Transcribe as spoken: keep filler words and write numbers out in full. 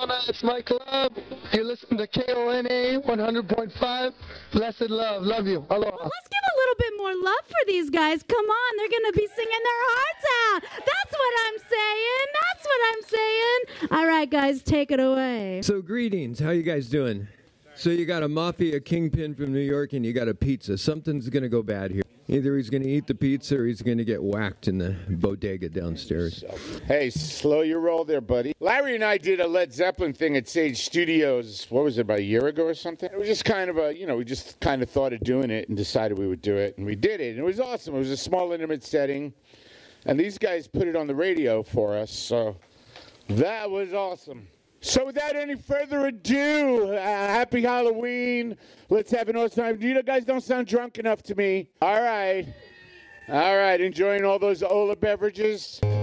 Arizona. It's my club. You listen to K O N A one hundred point five. Blessed love. Love you. Aloha. Well, let's give a little bit more love for these guys. Come on, they're going to be singing their hearts out. That's what I'm saying. That's what I'm saying. All right, guys, take it away. So greetings. How you guys doing? So you got a mafia kingpin from New York and you got a pizza. Something's going to go bad here. Either he's going to eat the pizza or he's going to get whacked in the bodega downstairs. Hey, slow your roll there, buddy. Larry and I did a Led Zeppelin thing at Sage Studios, what was it, about a year ago or something? It was just kind of a, you know, we just kind of thought of doing it and decided we would do it, and we did it. And it was awesome. It was a small, intimate setting, and these guys put it on the radio for us, so that was awesome. So without any further ado, uh, happy Halloween. Let's have an awesome time. You guys don't sound drunk enough to me. All right. All right. Enjoying all those Ola beverages?